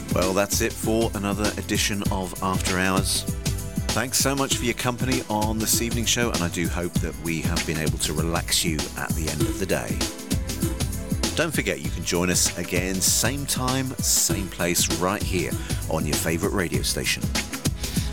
Well, that's it for another edition of After Hours. Thanks so much for your company on this evening's show, and I do hope that we have been able to relax you at the end of the day. Don't forget you can join us again, same time, same place, right here on your favourite radio station.